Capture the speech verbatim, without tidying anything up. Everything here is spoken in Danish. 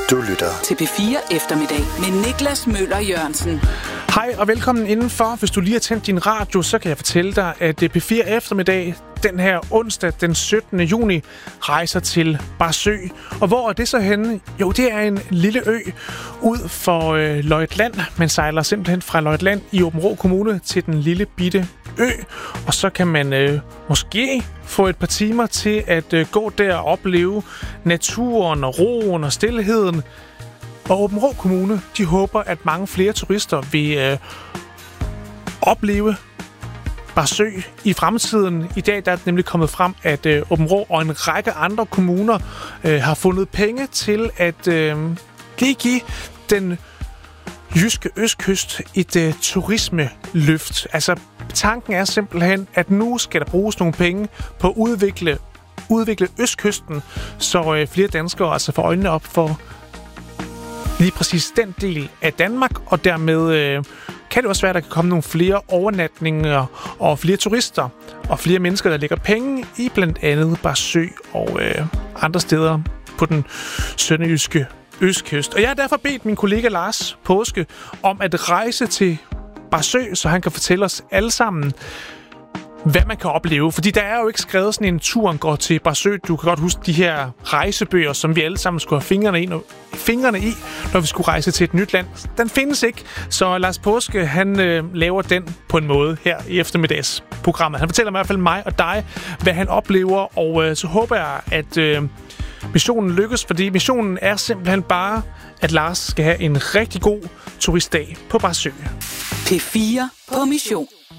Du lytter til P fire Eftermiddag med Niklas Møller Jørgensen. Hej og velkommen indenfor. Hvis du lige har tændt din radio, så kan jeg fortælle dig, at P fire Eftermiddag den her onsdag den syttende juni rejser til Barsø. Og hvor er det så henne? Jo, det er en lille ø ud for øh, Løjtland. Man sejler simpelthen fra Løjtland i Aabenraa Kommune til den lille bitte ø. Og så kan man øh, måske få et par timer til at øh, gå der og opleve naturen og roen og stilheden. Og Aabenraa Kommune, de håber, at mange flere turister vil øh, opleve Barsø i fremtiden. I dag der er det nemlig kommet frem, at øh, Aabenraa og en række andre kommuner øh, har fundet penge til at øh, lige give den jyske østkyst et øh, turismeløft. Altså, tanken er simpelthen, at nu skal der bruges nogle penge på at udvikle, udvikle østkysten, så øh, flere danskere altså får øjnene op for lige præcis den del af Danmark, og dermed øh, kan det også være, at der kan komme nogle flere overnatninger og flere turister og flere mennesker, der lægger penge i blandt andet Barsø og øh, andre steder på den sønderjyske østkyst. Og jeg har derfor bedt min kollega Lars Påske om at rejse til Barsø, så han kan fortælle os alle sammen, hvad man kan opleve. Fordi der er jo ikke skrevet sådan en turen går til Barsø. Du kan godt huske de her rejsebøger, som vi alle sammen skulle have fingrene i, fingrene i, når vi skulle rejse til et nyt land. Den findes ikke, så Lars Påske, han øh, laver den på en måde her i eftermiddagsprogrammet. Han fortæller i hvert fald mig og dig, hvad han oplever, og øh, så håber jeg, at øh, missionen lykkes, fordi missionen er simpelthen bare, at Lars skal have en rigtig god turistdag på Barsø. P fire på mission.